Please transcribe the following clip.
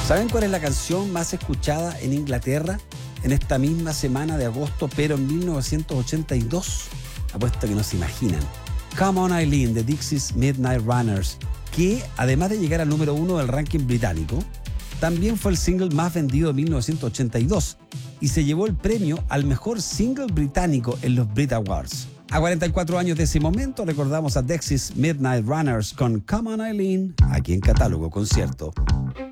¿Saben cuál es la canción más escuchada en Inglaterra en esta misma semana de agosto, pero en 1982? Apuesto que no se imaginan. Come On Eileen, de Dixie's Midnight Runners, que además de llegar al número 1 del ranking británico, también fue el single más vendido de 1982 y se llevó el premio al mejor single británico en los Brit Awards. A 44 años de ese momento recordamos a Dixie's Midnight Runners con Come On Eileen, aquí en Catálogo Concierto.